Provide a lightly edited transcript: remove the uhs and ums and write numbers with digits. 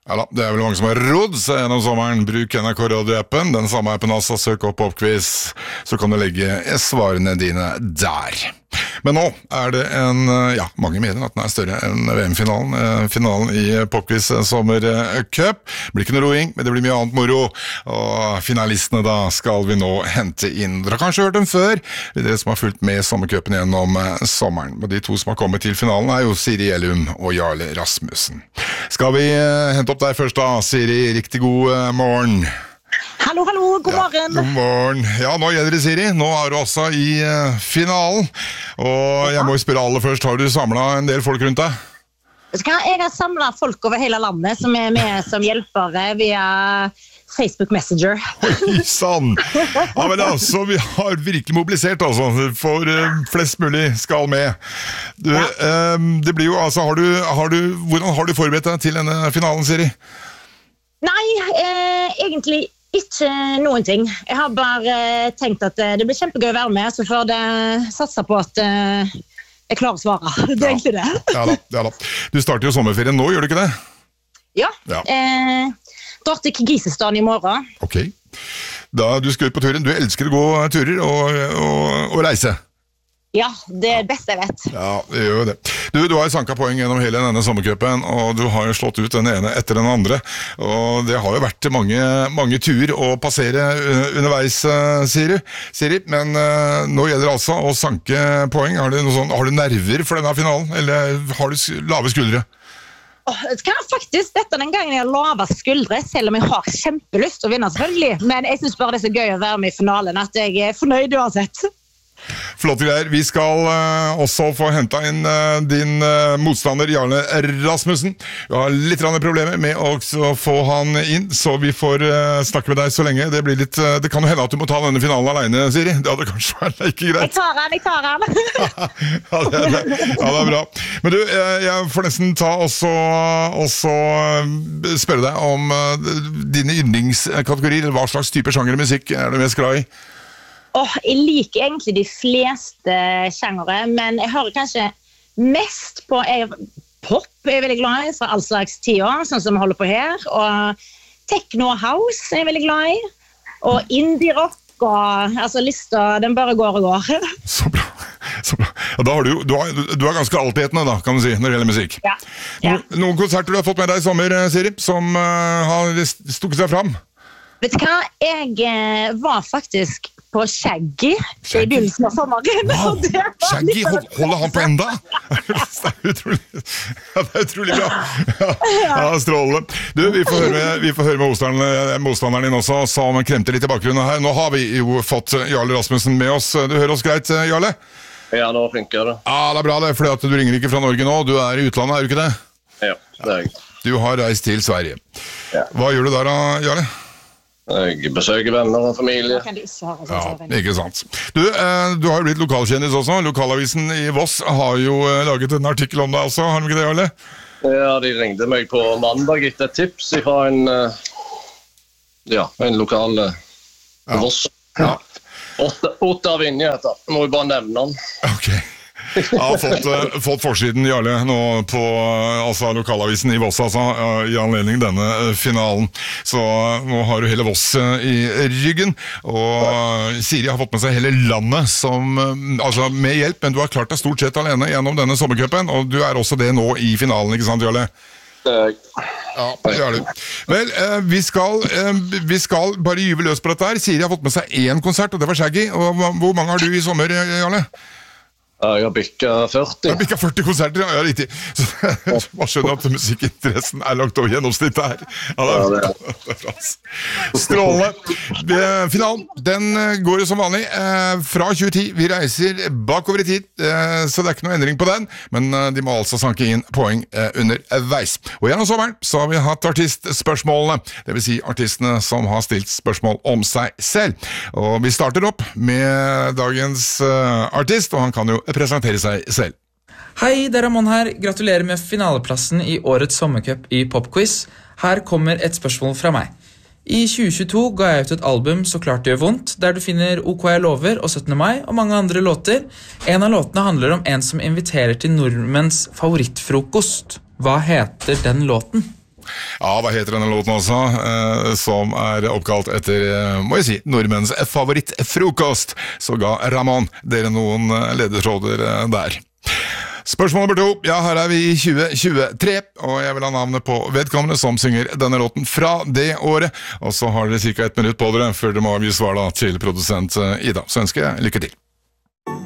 Ja da, det vel mange som har rodd seg gjennom sommeren. Bruk NRK Radio-appen, den samme appen altså, søk opp Popquiz, så kan du legge svarene dine der. Men nå det mange mener at den større enn VM-finalen, finalen i Popquiz Sommercup. Det blir ikke noe roing, men det blir mye annet moro, og finalistene da skal vi nå hente inn. Dere har kanskje hørt dem før, dere som har fulgt med Sommercupen gjennom sommeren. Og de to som har kommet til finalen jo Siri Gjellum og Jarle Rasmussen. Skal vi hente opp deg først da, Siri? Riktig god morgen. Hallo, god morgen. God morgen. Ja, nå gjelder det, Siri. Nå du også i finalen. Og jeg må jo spørre aller først, har du samlet en del folk rundt deg? Jeg har samlet folk over hele landet som med som hjelpere via Facebook Messenger. Oi, sann! Ja, men altså, vi har virkelig mobilisert, altså, for flest mulig skal med. Du, det blir jo, altså, hvordan har du forberedt deg til denne finalen, Siri? Nei, egentlig ikke noen ting. Jeg har bare tenkt at det blir kjempegøy å være med, så får det satse på at jeg klarer å svare. Det egentlig det. Ja da. Du starter jo sommerferien nå, gjør du ikke det? Ja. Drar til Kirgisistan i morgen. Ok. Da du skal ut på turen, du elsker å gå turer og reise. Ja, det det beste jeg vet. Ja, det gjør jo det. Du har jo sanket poeng gjennom hele denne sommercupen, og du har jo slått ut den ene etter den andre, og det har jo vært mange turer å passere underveis, Siri, men nå gjelder det altså å sanke poeng. Har du nerver for denne finalen, eller har du lave skuldre? Det kan faktisk dette den gangen jeg har lave skuldre, selv om jeg har kjempelyst til å vinne selvfølgelig, men jeg synes bare det så gøy å være med i finalen, at jeg fornøyd uansett. Flotte greier. Vi skal også få hentet inn din motstander Jarle Rasmussen. Vi har litt problemer med å få han inn, så vi får snakke med deg så lenge. Det kan jo hende at du må ta denne finalen alene, Siri. Det hadde kanskje vært ikke greit. Jeg tar han. Ja, det er bra. Men du, jeg får nesten ta også spørre deg om dine yndlingskategorier. Hva slags type sjanger og musikk du mest glad i? Jeg liker egentlig de fleste sjangere, men jeg hører kanskje mest på pop, jeg veldig glad i, fra all slags tider, sånn som vi holder på her, og techno og house jeg veldig glad i, og indie-rock, og altså lista, den bare går og går. Så bra. Og da har du er ganske altetende da, kan du si, når det gjelder musikk. Ja. Noen konserter du har fått med deg i sommer, Siri, som har stukket seg fram? Vet du hva, jeg var faktisk på Shaggy i begynnelsen av sommeren. Wow, Shaggy, holder han på enda? Det er utrolig bra. Ja, strålende. Du, vi får høre med motstanderen din også, som kremter litt i bakgrunnen her. Nå har vi jo fått Jarle Rasmussen med oss. Du hører oss greit, Jarle? Ja, nå funker det. Ja, det er bra det, fordi at du ringer ikke fra Norge nå. Du i utlandet, du ikke det? Ja, det jeg. Du har reist til Sverige. Ja. Hva gjør du der da, Jarle? Jeg besøker venner og familie. Ja, ikke sant. Du har jo blitt lokalkjendis også. Lokalavisen i Voss har jo laget en artikkel om deg også. Har de ikke det, Jarle? Ja, de ringte meg på mandag etter et tips fra en lokal Voss. Ja. Ottar Vinje heter. Må vi bare nevne han. Ok. Jeg har fått forsiden, Jarle, nå på lokalavisen i Voss, i anledning denne finalen. Så nå har du hele Voss i ryggen, og Siri har fått med seg hele landet med hjelp, men du har klart deg stort sett alene gjennom denne sommercupen, og du også det nå i finalen, ikke sant, Jarle? Ja, det gjør du. Vel, vi skal bare gyve løs på dette her. Siri har fått med seg 1 konsert, og det var Shaggy. Og hvor mange har du i sommer, Jarle? Jeg har bikket 40. Jeg har bikket 40 konserter, ja, riktig. Så man skjønner at musikkinteressen langt over gjennomsnittet her. Ja, det er bra. Strålende. Finalen, den går jo som vanlig fra 2010. Vi reiser bakover i tid, så det ikke noe endring på den, men de må altså sanke inn poeng underveis. Og gjennom sommeren så har vi hatt artistspørsmålene, det vil si artistene som har stilt spørsmål om seg selv. Og vi starter opp med dagens artist, og han kan jo presentere seg selv. Hei, det Ramon her. Gratulerer med finaleplassen i årets sommercup i Popquiz. Her kommer et spørsmål fra meg. I 2022 ga jeg ut et album Så klart det gjør vondt, der du finner OK jeg lover og 17. mai og mange andre låter. En av låtene handler om en som inviterer til nordmenns favorittfrokost. Hva heter den låten? Ja, hva heter denne låten også? Som oppkalt etter, må jeg si, nordmenns favorittfrokost. Så ga Ramón dere noen ledetråder der. Spørsmål nummer 2. Ja, her vi i 2023, og jeg vil ha navnet på vedkommende som synger denne låten fra det året. Og så har dere cirka 1 minutt på dere før dere må avgi svar da, til produsent Ida. Så ønsker jeg lykke til.